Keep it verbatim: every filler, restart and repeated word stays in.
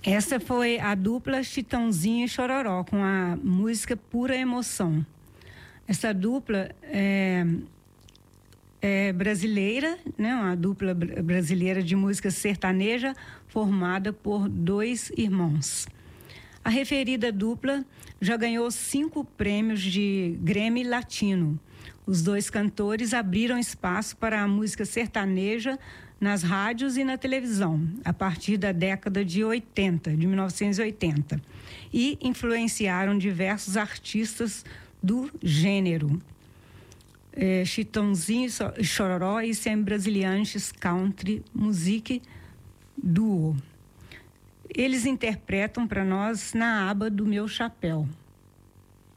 Essa foi a dupla Chitãozinho e Chororó, com a música Pura Emoção. Essa dupla é, é brasileira, né? Uma dupla brasileira de música sertaneja formada por dois irmãos. A referida dupla já ganhou cinco prêmios de Grammy Latino. Os dois cantores abriram espaço para a música sertaneja nas rádios e na televisão, a partir da década de oitenta, de mil novecentos e oitenta, e influenciaram diversos artistas do gênero. É, Chitãozinho e Chororó e Sem-Brasiliantes Country Music Duo. Eles interpretam para nós Na Aba do Meu Chapéu.